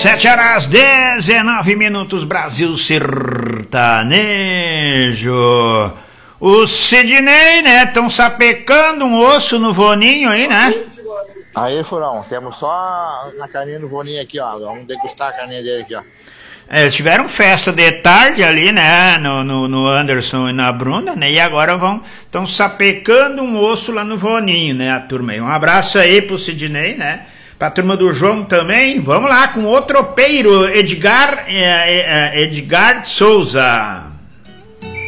7h19, Brasil sertanejo. O Sidney, né, estão sapecando um osso no Voninho aí, né? Aí, Furão, temos só a carninha do Voninho aqui, ó. Vamos degustar a carninha dele aqui, ó. Eles tiveram festa de tarde ali, né, no Anderson e na Bruna, né, e agora estão sapecando um osso lá no Voninho, né, a turma aí. Um abraço aí pro Sidney, né, pra turma do João também. Vamos lá com o tropeiro, Edgar Souza.